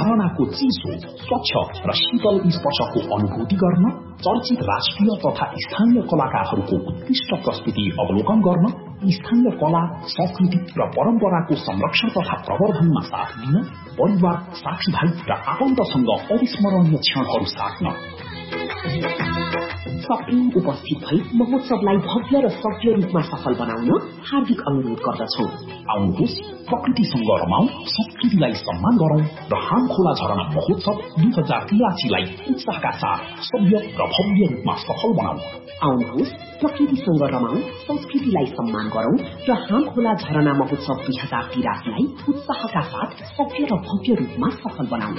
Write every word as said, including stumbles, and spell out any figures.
झरनाको चिसो, स्वच्छ र शीतल स्पर्शको अनुभूति गर्न, चर्चित राष्ट्रिय तथा स्थानीय कलाकारहरूको उत्कृष्ट प्रस्तुति अवलोकन गर्न, स्थानीय कला, संस्कृति र परम्पराको संरक्षण तथा प्रवर्धनमा साथ दिन, परिवार, साथीभाइ र आफन्तसँग अविस्मरणीय क्षणहरू साट्न सप्रिम उपस्थित भई महोत्सवलाई भव्य र सभ्य रूपमा सफल बनाउन हार्दिक अनुरोध गर्दछौ। आउनुहोस्, प्रकृतिसँग रमाउँ, संस्कृतिलाई सम्मान गरौं र हाम खोला झरना महोत्सव दुई हजार तिरासीलाई उत्साहका साथ सभ्य र भव्य रूपमा सफल बनाउँ। आउनुहोस्, प्रकृतिसँग रमाउँ, संस्कृतिलाई सम्मान गरौं र हाम खोला झरना महोत्सव दुई हजार तिरासीलाई उत्साहका साथ सभ्य र भव्य रूपमा सफल बनाउँ।